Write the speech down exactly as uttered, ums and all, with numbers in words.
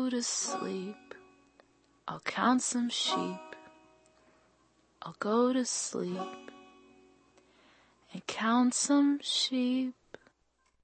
to sleep. I'll count some sheep. I'll go to sleep and count some sheep.